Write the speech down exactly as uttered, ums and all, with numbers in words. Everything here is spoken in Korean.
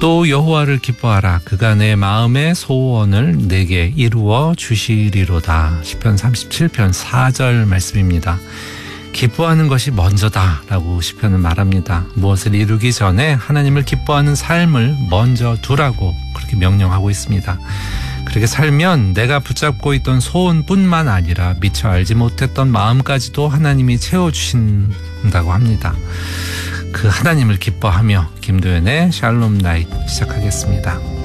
또 여호와를 기뻐하라. 그가 내 마음의 소원을 내게 이루어 주시리로다. 시편 삼십칠 편 사 절 말씀입니다. 기뻐하는 것이 먼저다라고 시편은 말합니다. 무엇을 이루기 전에 하나님을 기뻐하는 삶을 먼저 두라고 그렇게 명령하고 있습니다. 그렇게 살면 내가 붙잡고 있던 소원뿐만 아니라 미처 알지 못했던 마음까지도 하나님이 채워주신다고 합니다. 그 하나님을 기뻐하며 김도연의 샬롬 나잇 시작하겠습니다.